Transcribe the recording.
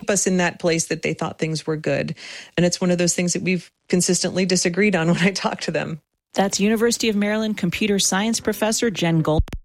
us in that place that they thought things were good. And it's one of those things that we've consistently disagreed on when I talk to them. That's University of Maryland computer science professor Jen Goldman.